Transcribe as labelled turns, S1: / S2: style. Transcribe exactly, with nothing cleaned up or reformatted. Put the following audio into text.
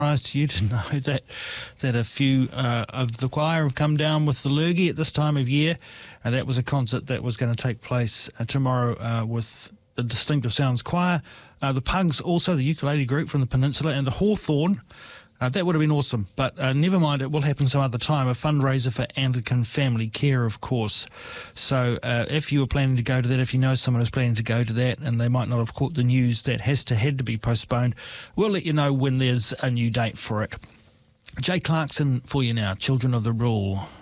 S1: surprise to you to know that that a few uh, of the choir have come down with the lurgy at this time of year. And that was a concert that was going to take place uh, tomorrow uh, with the Distinctive Sounds Choir, uh, the Pugs, also the ukulele group from the Peninsula, and the Hawthorn. Uh, that would have been awesome, but uh, never mind, it will happen some other time. A fundraiser for Anglican Family Care, of course. So uh, if you were planning to go to that, if you know someone who's planning to go to that and they might not have caught the news that has to had to be postponed, we'll let you know when there's a new date for it. Jay Clarkson for you now, Children of the Rule.